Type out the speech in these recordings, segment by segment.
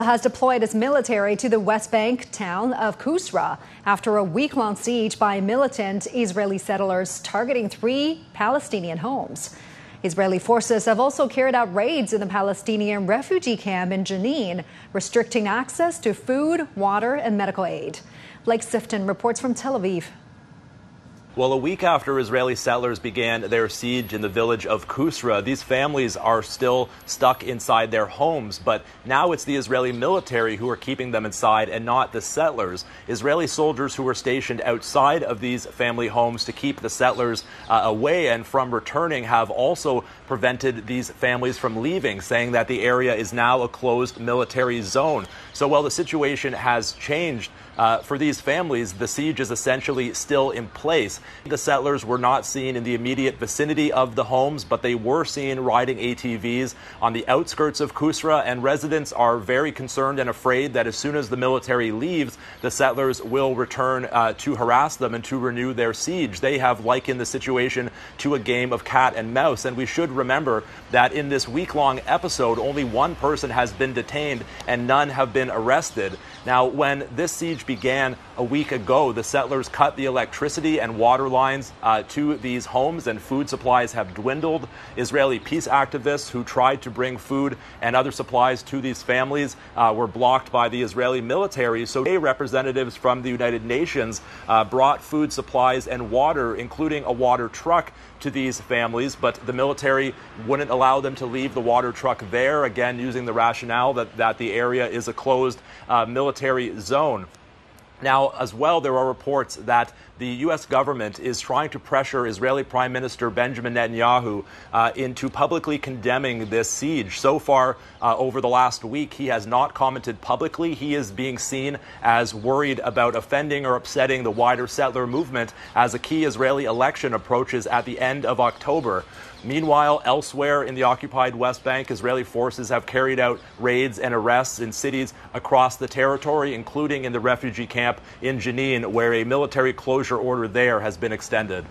Has deployed its military to the West Bank town of Qusra after a week-long siege by militant Israeli settlers targeting 3 Palestinian homes. Israeli forces have also carried out raids in the Palestinian refugee camp in Jenin, restricting access to food, water, and medical aid. Blake Sifton reports from Tel Aviv. Well, a week after Israeli settlers began their siege in the village of Qusra, these families are still stuck inside their homes. But now it's the Israeli military who are keeping them inside and not the settlers. Israeli soldiers who were stationed outside of these family homes to keep the settlers away and from returning have also prevented these families from leaving, saying that the area is now a closed military zone. So while the situation has changed for these families, the siege is essentially still in place. The settlers were not seen in the immediate vicinity of the homes, but they were seen riding ATVs on the outskirts of Qusra, and residents are very concerned and afraid that as soon as the military leaves, the settlers will return to harass them and to renew their siege. They have likened the situation to a game of cat and mouse, and we should remember that in this week-long episode, only one person has been detained and none have been arrested. Now, when this siege began a week ago, the settlers cut the electricity and water lines to these homes, and food supplies have dwindled. Israeli peace activists who tried to bring food and other supplies to these families were blocked by the Israeli military. So representatives from the United Nations brought food supplies and water, including a water truck, to these families, but the military wouldn't allow them to leave the water truck there, again using the rationale that the area is a closed military zone. Now, as well, there are reports that the U.S. government is trying to pressure Israeli Prime Minister Benjamin Netanyahu into publicly condemning this siege. So far, over the last week, he has not commented publicly. He is being seen as worried about offending or upsetting the wider settler movement as a key Israeli election approaches at the end of October. Meanwhile, elsewhere in the occupied West Bank, Israeli forces have carried out raids and arrests in cities across the territory, including in the refugee camp in Jenin, where a military closure order there has been extended.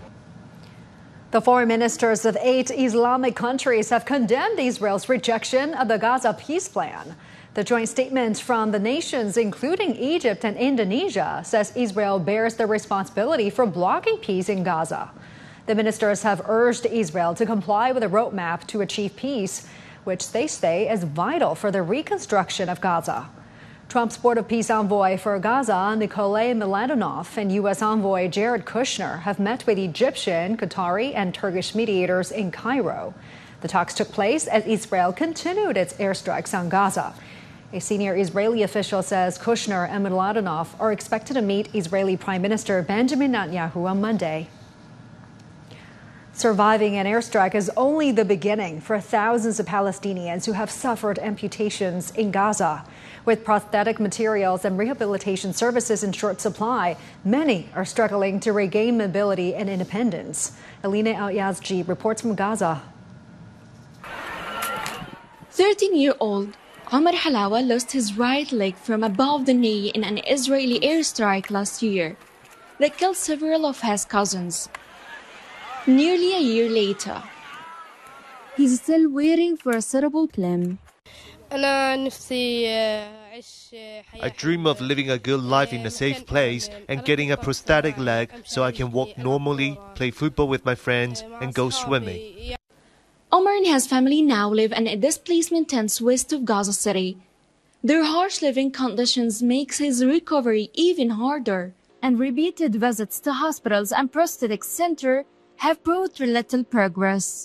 The foreign ministers of 8 Islamic countries have condemned Israel's rejection of the Gaza peace plan. The joint statement from the nations, including Egypt and Indonesia, says Israel bears the responsibility for blocking peace in Gaza. The ministers have urged Israel to comply with a roadmap to achieve peace, which they say is vital for the reconstruction of Gaza. Trump's Board of Peace envoy for Gaza, Nikolay Miladinov, and U.S. envoy Jared Kushner have met with Egyptian, Qatari, and Turkish mediators in Cairo. The talks took place as Israel continued its airstrikes on Gaza. A senior Israeli official says Kushner and Miladinov are expected to meet Israeli Prime Minister Benjamin Netanyahu on Monday. Surviving an airstrike is only the beginning for thousands of Palestinians who have suffered amputations in Gaza. With prosthetic materials and rehabilitation services in short supply, many are struggling to regain mobility and independence. Alina El-Yazji reports from Gaza. 13-year-old Omar Halawa lost his right leg from above the knee in an Israeli airstrike last year that killed several of his cousins. Nearly a year later, he's still waiting for a suitable limb. I dream of living a good life in a safe place and getting a prosthetic leg so I can walk normally, play football with my friends, and go swimming. Omar and his family now live in a displacement tents west of Gaza City. Their harsh living conditions makes his recovery even harder, and repeated visits to hospitals and prosthetic center have brought little progress.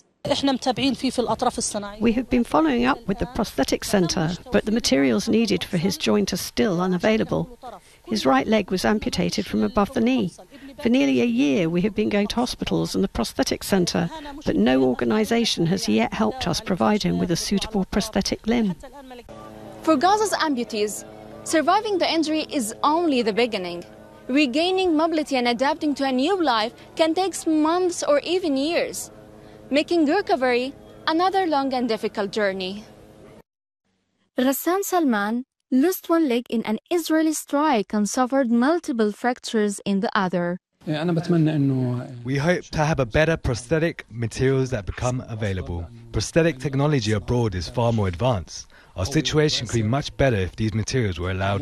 We have been following up with the prosthetic centre, but the materials needed for his joint are still unavailable. His right leg was amputated from above the knee. For nearly a year we have been going to hospitals and the prosthetic centre, but no organisation has yet helped us provide him with a suitable prosthetic limb. For Gaza's amputees, surviving the injury is only the beginning. Regaining mobility and adapting to a new life can take months or even years, making recovery another long and difficult journey. Ghassan Salman lost one leg in an Israeli strike and suffered multiple fractures in the other. We hope to have a better prosthetic materials that become available. Prosthetic technology abroad is far more advanced. Our situation could be much better if these materials were allowed